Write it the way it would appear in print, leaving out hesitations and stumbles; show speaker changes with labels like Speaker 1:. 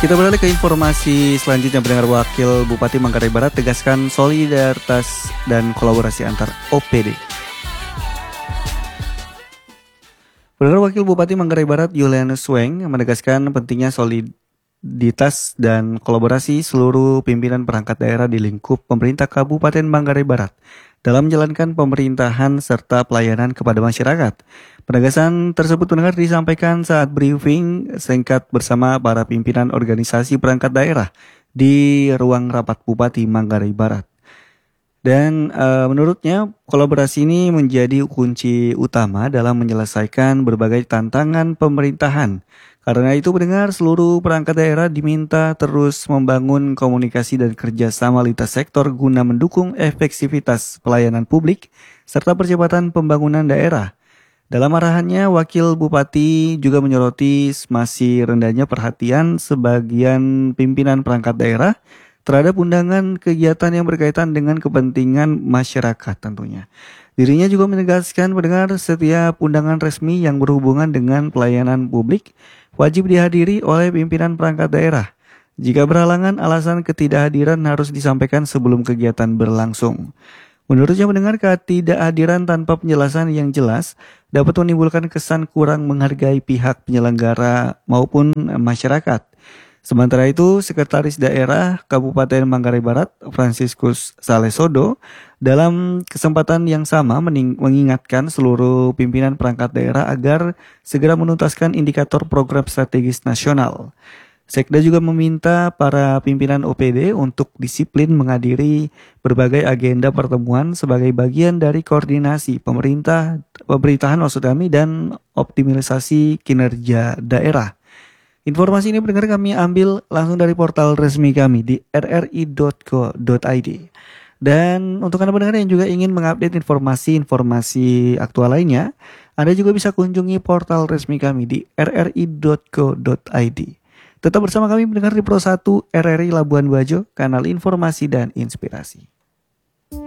Speaker 1: Kita beralih ke informasi selanjutnya. Pendengar, Wakil Bupati Manggarai Barat tegaskan solidaritas dan kolaborasi antar OPD. Pendengar, Wakil Bupati Manggarai Barat Julianus Weng menegaskan pentingnya soliditas dan kolaborasi seluruh pimpinan perangkat daerah di lingkup pemerintah Kabupaten Manggarai Barat dalam menjalankan pemerintahan serta pelayanan kepada masyarakat. Penegasan tersebut pendengar disampaikan saat briefing singkat bersama para pimpinan organisasi perangkat daerah di ruang rapat Bupati Manggarai Barat. Dan menurutnya kolaborasi ini menjadi kunci utama dalam menyelesaikan berbagai tantangan pemerintahan. Karena itu pendengar, seluruh perangkat daerah diminta terus membangun komunikasi dan kerjasama lintas sektor guna mendukung efektivitas pelayanan publik serta percepatan pembangunan daerah. Dalam arahannya, Wakil Bupati juga menyoroti masih rendahnya perhatian sebagian pimpinan perangkat daerah terhadap undangan kegiatan yang berkaitan dengan kepentingan masyarakat tentunya. Dirinya juga menegaskan pendengar setiap undangan resmi yang berhubungan dengan pelayanan publik wajib dihadiri oleh pimpinan perangkat daerah. Jika berhalangan, alasan ketidakhadiran harus disampaikan sebelum kegiatan berlangsung. Menurutnya pendengar, ketidakhadiran tanpa penjelasan yang jelas dapat menimbulkan kesan kurang menghargai pihak penyelenggara maupun masyarakat. Sementara itu, Sekretaris Daerah Kabupaten Manggarai Barat, Franciscus Salesodo, dalam kesempatan yang sama mengingatkan seluruh pimpinan perangkat daerah agar segera menuntaskan indikator program strategis nasional. Sekda juga meminta para pimpinan OPD untuk disiplin menghadiri berbagai agenda pertemuan sebagai bagian dari koordinasi pemerintahan maksud kami dan optimalisasi kinerja daerah. Informasi ini pendengar kami ambil langsung dari portal resmi kami di rri.co.id. Dan untuk Anda pendengar yang juga ingin mengupdate informasi aktual lainnya, Anda juga bisa kunjungi portal resmi kami di rri.co.id. Tetap bersama kami pendengar di Pro 1 RRI Labuan Bajo, kanal informasi dan inspirasi.